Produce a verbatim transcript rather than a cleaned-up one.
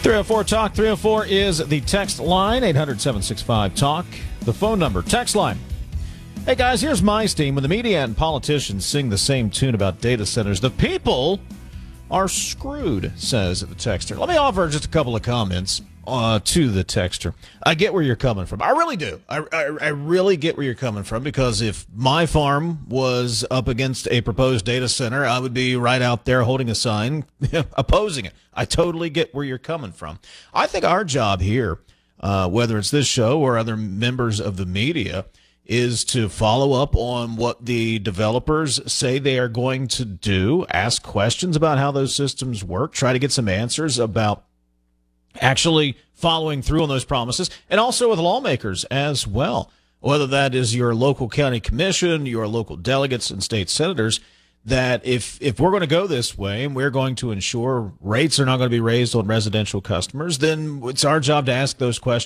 three oh four talk. three oh four is the text line. eight hundred, seven six five, talk. The phone number. Text line. Hey, guys, here's my steam. When the media and politicians sing the same tune about data centers, the people are screwed, says the texter. Let me offer just a couple of comments uh, to the texter. I get where you're coming from. I really do. I, I, I really get where you're coming from, because if my farm was up against a proposed data center, I would be right out there holding a sign opposing it. I totally get where you're coming from. I think our job here, uh, whether it's this show or other members of the media, is to follow up on what the developers say they are going to do, ask questions about how those systems work, try to get some answers about actually following through on those promises, and also with lawmakers as well, whether that is your local county commission, your local delegates and state senators, that if, if we're going to go this way and we're going to ensure rates are not going to be raised on residential customers, then it's our job to ask those questions